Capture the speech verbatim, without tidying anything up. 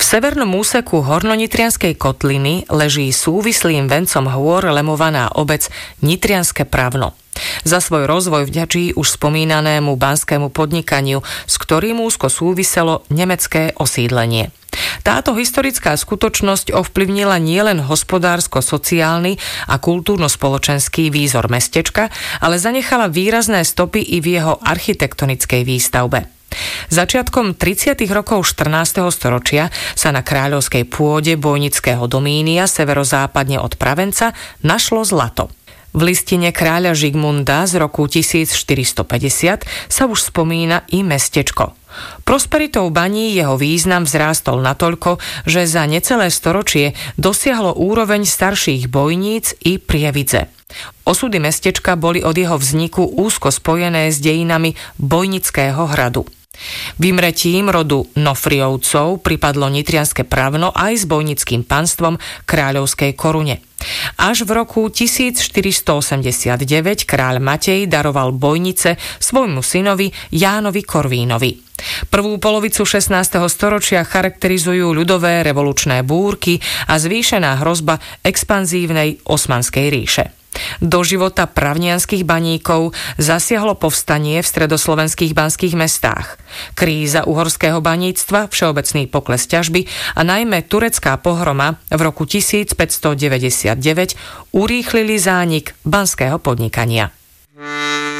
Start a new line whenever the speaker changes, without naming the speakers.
severnom úseku hornonitrianskej kotliny leží súvislým vencom hôr lemovaná obec Nitrianske Pravno. Za svoj rozvoj vďačí už spomínanému banskému podnikaniu, s ktorým úzko súviselo nemecké osídlenie. Táto historická skutočnosť ovplyvnila nielen hospodársko-sociálny a kultúrno-spoločenský výzor mestečka, ale zanechala výrazné stopy i v jeho architektonickej výstavbe. Začiatkom tridsiatych rokov štrnásteho storočia sa na kráľovskej pôde bojnického domínia severozápadne od Pravenca našlo zlato. V listine kráľa Žigmunda z roku tisícštyristopäťdesiat sa už spomína i mestečko. Prosperitou baní jeho význam vzrástol natoľko, že za necelé storočie dosiahlo úroveň starších bojníc i Prievidze. Osudy mestečka boli od jeho vzniku úzko spojené s dejinami Bojnického hradu. Vymretím rodu Nofriovcov pripadlo Nitrianske Pravno aj s bojnickým panstvom kráľovskej korune. Až v roku tisícštyristoosemdesiatdeväť kráľ Matej daroval Bojnice svojmu synovi Jánovi Korvínovi. Prvú polovicu šestnásteho storočia charakterizujú ľudové revolučné búrky a zvýšená hrozba expanzívnej Osmanskej ríše. Do života pravnianskych baníkov zasiahlo povstanie v stredoslovenských banských mestách. Kríza uhorského baníctva, všeobecný pokles ťažby a najmä turecká pohroma v roku tisícpäťstodeväťdesiatdeväť urýchlili zánik banského podnikania.